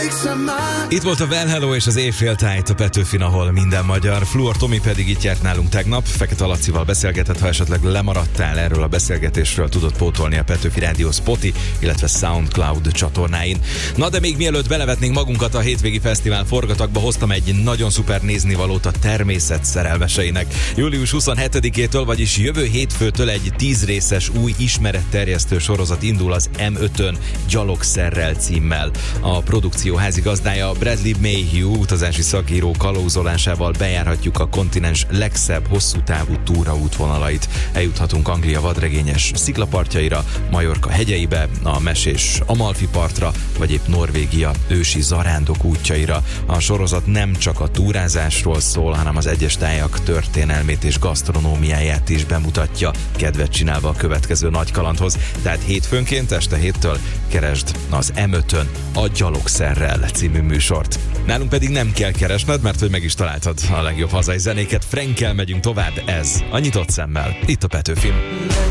Itt volt a Well Hello és az éjféltájt a Petőfin, ahol minden magyar. Fluor Tomi pedig itt járt nálunk tegnap. Fekete Lacival beszélgetett, ha esetleg lemaradtál erről a beszélgetésről, tudod pótolni a Petőfi Rádió Spotify, illetve SoundCloud csatornáin. Na de még mielőtt belevetnénk magunkat a hétvégi fesztivál forgatagba, hoztam egy nagyon szuper néznivalót a természet szerelmeseinek. Július 27-től, vagyis jövő hétfőtől egy 10 részes új ismeretterjesztő sorozat indul az M5-ön Gyalogszerrel címmel. A produkció házigazdája Bradley Mayhew utazási szakíró kalauzolásával bejárhatjuk a kontinens legszebb hosszú távú túraútvonalait. Eljuthatunk Anglia vadregényes sziklapartjaira, Majorka hegyeibe, a mesés Amalfi partra, vagy épp Norvégia ősi zarándok útjaira. A sorozat nem csak a túrázásról szól, hanem az egyes tájak történelmét és gasztronómiáját is bemutatja, kedvet csinálva a következő nagy kalandhoz. Tehát hétfőnként este 7-től keresd az M5-ön a Gyalogszerrel című műsort. Nálunk pedig nem kell keresned, mert hogy meg is találtad a legjobb hazai zenéket. Frankkel megyünk tovább, ez a Nyitott Szemmel, itt a Petőfin.